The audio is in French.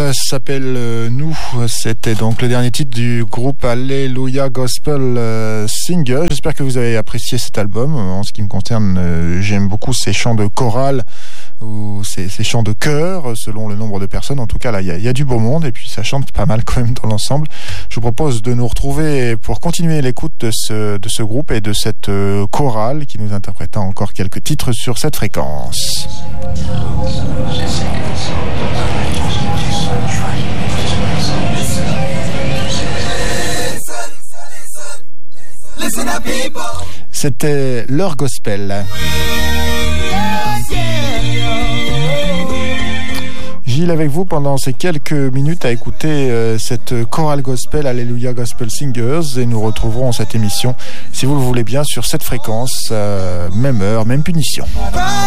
s'appelle Nous. C'était donc le dernier titre du groupe Alléluia Gospel Singer. J'espère que vous avez apprécié cet album. En ce qui me concerne, j'aime beaucoup ces chants de chorale ou ces chants de chœur selon le nombre de personnes. En tout cas, là, il y a du beau monde et puis ça chante pas mal quand même dans l'ensemble. Je vous propose de nous retrouver pour continuer l'écoute de ce groupe et de cette chorale qui nous interprétera encore quelques titres sur cette fréquence. C'était leur gospel. Gilles avec vous pendant ces quelques minutes à écouter cette chorale gospel Alléluia Gospel Singers et nous retrouverons cette émission, si vous le voulez bien, sur cette fréquence, même heure, même punition.